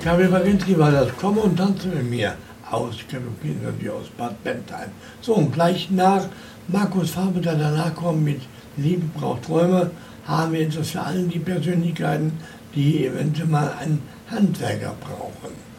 Gabi Baginski war das. Komm und tanze mit mir. Ausgaloppiert natürlich aus Bad Bentheim. So, und gleich nach Markus Farbe, der danach kommt mit Liebe braucht Träume, haben wir jetzt für alle die Persönlichkeiten, die eventuell mal einen Handwerker brauchen.